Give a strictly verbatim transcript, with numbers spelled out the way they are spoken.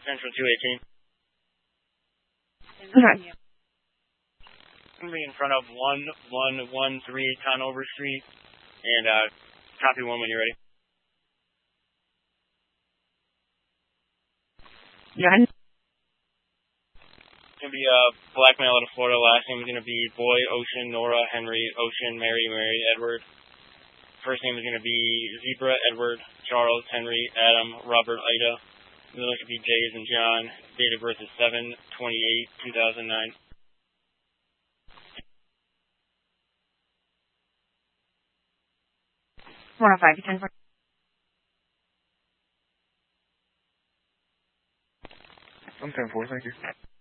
Central two eighteen. Okay. I'm going to be in front of one one one three Conover Street, and uh, copy one when you're ready. Yeah. It's going to be a uh, black male out of Florida. Last name is going to be Boy, Ocean, Nora, Henry, Ocean, Mary, Mary, Edward. First name is going to be Zebra, Edward, Charles, Henry, Adam, Robert, Ida. Middle name should be Jays and John. Date of birth is seven twenty-eight two thousand nine. one oh five, ten four. I'm ten four, thank you.